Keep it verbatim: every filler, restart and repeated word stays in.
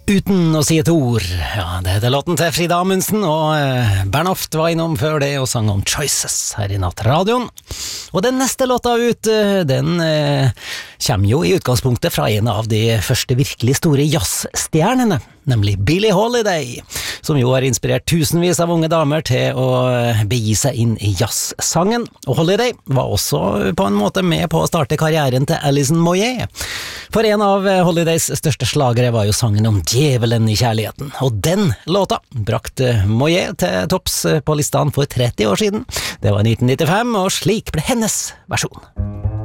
Uten å si et ord. Ja, det heter låten til Frida Amundsen, og eh, Bernhoft var innom før det og sang om Choices her i Nattradioen. Og den neste låta ut, eh, den eh, kommer jo i utgangspunktet fra en av de første virkelig store jazzstjernene, nemlig Billie Holiday, som jo har inspirert tusenvis av unge damer til å begi seg inn i jazzsangen. Og Holiday var også på en måte med på å starte karrieren til Alison Moyet. For en av Holidays største slagere var jo sangen om djevelen i kjærligheten, og den låta brakte Moyet til topps på listene for tretti år siden. Det var nitten nittifem, og slik ble hennes versjon.